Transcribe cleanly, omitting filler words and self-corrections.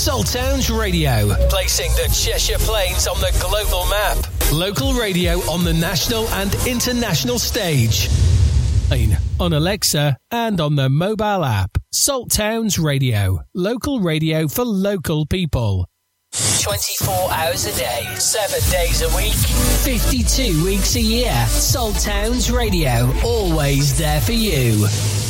Saltowns Radio, placing the Cheshire Plains on the global map. Local radio on the national and international stage. On Alexa and on the mobile app. Saltowns Radio, local radio for local people. 24 hours a day, 7 days a week, 52 weeks a year. Saltowns Radio, always there for you.